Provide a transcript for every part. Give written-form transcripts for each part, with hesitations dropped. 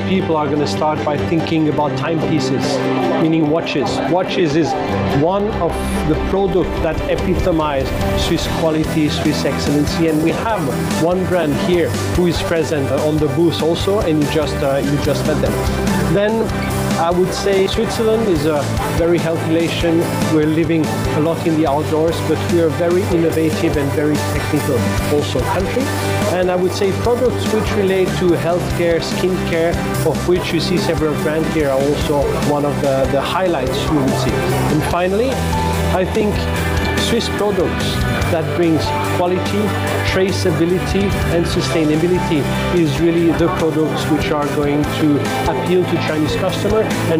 people are going to start by thinking about timepieces, meaning watches. Watches is one of the products that epitomize Swiss quality, Swiss excellency, and we have one brand here who is present on the booth also, and you just met them. Then I would say Switzerland is a very healthy nation. We're living a lot in the outdoors, but we are very innovative and very technical also country. And I would say products which relate to healthcare, skincare, of which you see several brands here, are also one of the highlights you would see. And finally, I think Swiss products that brings quality, traceability, and sustainability is really the products which are going to appeal to Chinese customer. And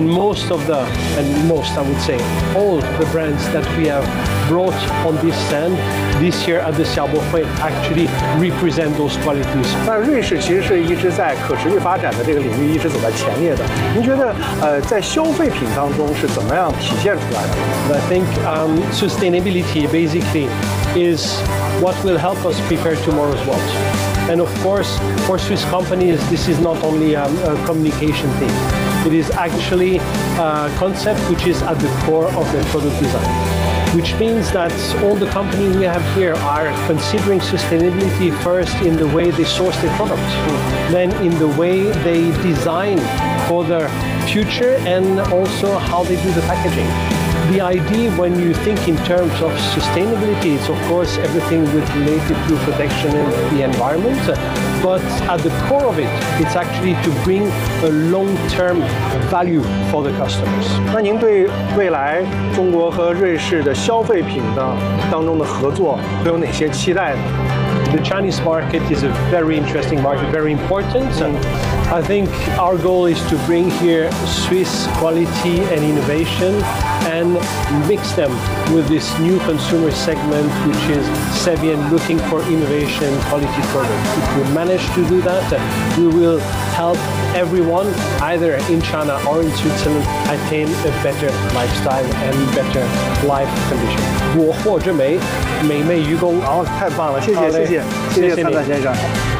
I would say, all the brands that we have brought on this stand this year at the Xiaobohui actually represent those qualities. 那瑞士其实是一直在可持续发展的这个领域一直走在前列的。您觉得在消费品当中是怎么样体现出来的？ I think sustainability basically is what will help us prepare tomorrow's world. And of course, for Swiss companies, this is not only a communication thing. It is actually a concept which is at the core of their product design, which means that all the companies we have here are considering sustainability first in the way they source their products, then in the way they design for the future, and also how they do the packaging. The idea when you think in terms of sustainability is of course everything related to protection of the environment, but at the core of it, it's actually to bring a long-term value for the customers. 那您对未来中国和瑞士的消费品当中的合作会有哪些期待呢？ The Chinese market is a very interesting market, very important. I think our goal is to bring here Swiss quality and innovation and mix them with this new consumer segment, which is savvy and looking for innovation, quality products. If we manage to do that, we will help everyone, either in China or in Switzerland, attain a better lifestyle and better life condition. 我获之美，美美于公。 好，太棒了，谢谢参赞先生。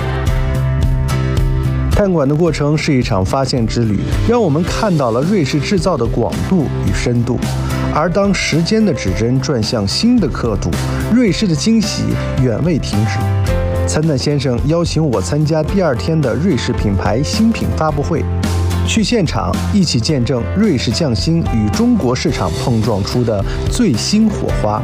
探馆的过程是一场发现之旅，让我们看到了瑞士制造的广度与深度。而当时间的指针转向新的刻度，瑞士的惊喜远未停止。参赞先生邀请我参加第2天的瑞士品牌新品发布会，去现场一起见证瑞士匠心与中国市场碰撞出的最新火花。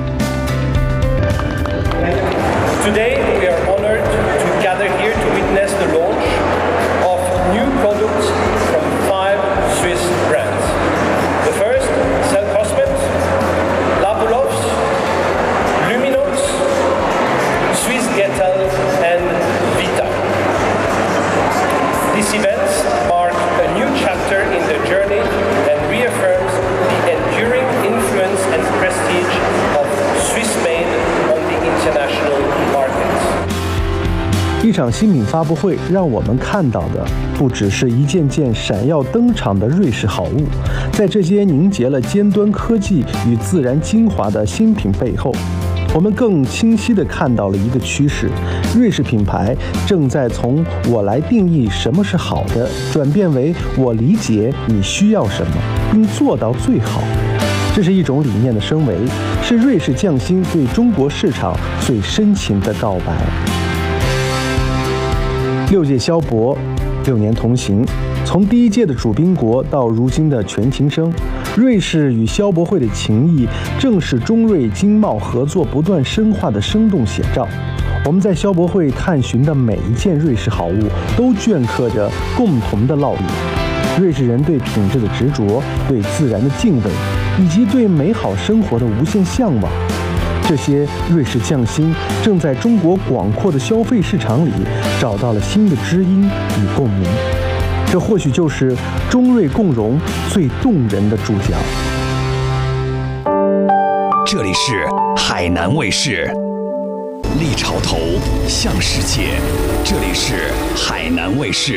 Today we are honored to gather here to witness the launch of new products from 5 Swiss brands. The first, Cellcosmet, Labulovs, Luminox, Swiss Gettel, and Vita. These events mark a new chapter in the journey and reaffirms the enduring influence and prestige of Swiss-made on the international markets. 一场新品发布会让我们看到的不只是一件件闪耀登场的瑞士好物，在这些凝结了尖端科技与自然精华的新品背后，我们更清晰地看到了一个趋势：瑞士品牌正在从我来定义什么是好的，转变为我理解你需要什么，并做到最好。这是一种理念的升维，是瑞士匠心对中国市场最深情的告白。6届萧博，6年同行，从第1届的主宾国到如今的全勤生，瑞士与萧博会的情谊正是中瑞经贸合作不断深化的生动写照。我们在萧博会探寻的每一件瑞士好物，都镌刻着共同的烙印。瑞士人对品质的执着，对自然的敬畏，以及对美好生活的无限向往。这些瑞士匠心正在中国广阔的消费市场里找到了新的知音与共鸣，这或许就是中瑞共荣最动人的注脚。 这里是海南卫视，立潮头向世界，这里是海南卫视。